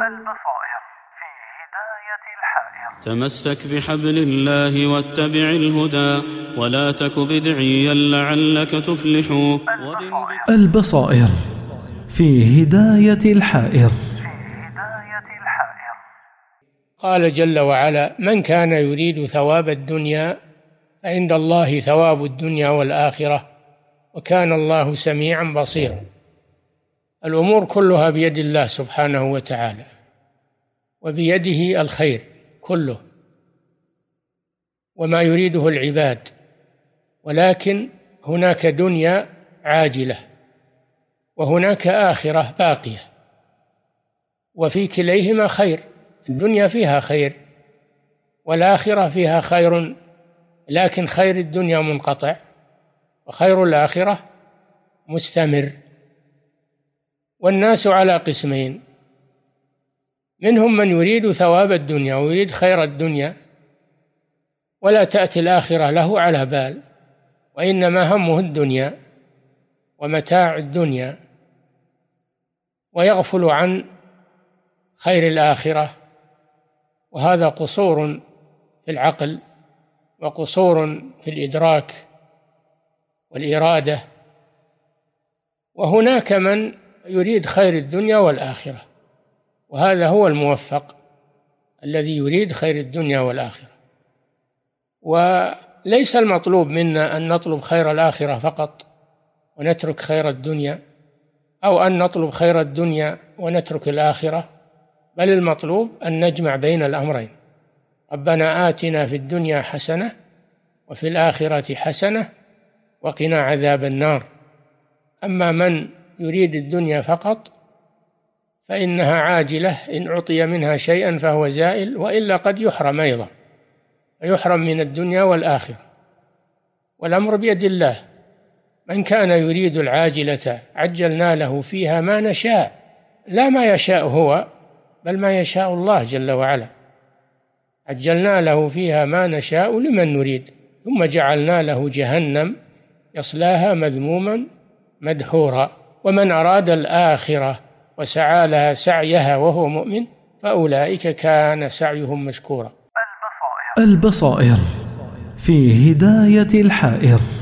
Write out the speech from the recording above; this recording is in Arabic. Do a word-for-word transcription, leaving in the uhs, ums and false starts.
البصائر في هداية الحائر. تمسك بحبل الله واتبع الهدى ولا تك بدعيا لعلك تفلح. البصائر في هداية الحائر. قال جل وعلا: من كان يريد ثواب الدنيا فعند الله ثواب الدنيا والآخرة وكان الله سميعا بصيرا. الأمور كلها بيد الله سبحانه وتعالى، وبيده الخير كله وما يريده العباد، ولكن هناك دنيا عاجلة وهناك آخرة باقية، وفي كليهما خير. الدنيا فيها خير والآخرة فيها خير، لكن خير الدنيا منقطع وخير الآخرة مستمر. والناس على قسمين: منهم من يريد ثواب الدنيا ويريد خير الدنيا ولا تأتي الآخرة له على بال، وإنما همه الدنيا ومتاع الدنيا، ويغفل عن خير الآخرة، وهذا قصور في العقل وقصور في الإدراك والإرادة. وهناك من يريد خير الدنيا والآخرة، وهذا هو الموفق الذي يريد خير الدنيا والآخرة. وليس المطلوب منا أن نطلب خير الآخرة فقط ونترك خير الدنيا، أو أن نطلب خير الدنيا ونترك الآخرة، بل المطلوب أن نجمع بين الأمرين: ربنا آتنا في الدنيا حسنة وفي الآخرة حسنة وقنا عذاب النار. أما من يريد الدنيا فقط فإنها عاجلة، إن أعطي منها شيئا فهو زائل، وإلا قد يحرم أيضا، يحرم من الدنيا والآخرة. والأمر بيد الله: من كان يريد العاجلة عجلنا له فيها ما نشاء، لا ما يشاء هو بل ما يشاء الله جل وعلا. عجلنا له فيها ما نشاء لمن نريد ثم جعلنا له جهنم يصلاها مذموما مدحورا. ومن أراد الآخرة وسعى لها سعيها وهو مؤمن فأولئك كان سعيهم مشكورا. البصائر في هداية الحائر.